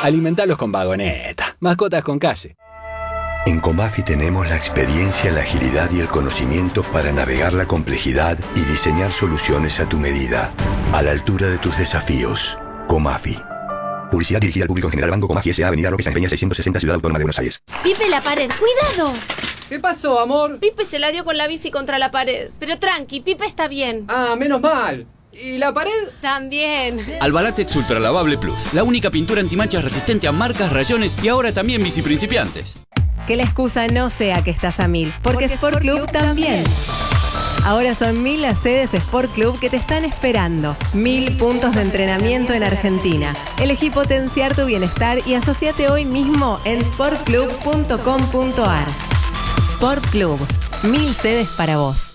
Alimentalos con Vagoneta. Mascotas con calle. En Comafi tenemos la experiencia, la agilidad y el conocimiento para navegar la complejidad y diseñar soluciones a tu medida, a la altura de tus desafíos. Comafi. Publicidad dirigida al público en general. Banco Comafi S.A. Avenida Roque San Peña 660, Ciudad Autónoma de Buenos Aires. Pipe, la pared. ¡Cuidado! ¿Qué pasó, amor? Pipe se la dio con la bici contra la pared. Pero tranqui, Pipe está bien. Ah, menos mal. ¿Y la pared? También. Albalatex Ultra Lavable Plus, la única pintura antimanchas resistente a marcas, rayones y ahora también bici principiantes. Que la excusa no sea que estás a 1000, porque Sport Club también. Ahora son 1000 las sedes Sport Club que te están esperando. 1000 puntos de entrenamiento en Argentina. Elegí potenciar tu bienestar y asociate hoy mismo en sportclub.com.ar. Sport Club, 1000 sedes para vos.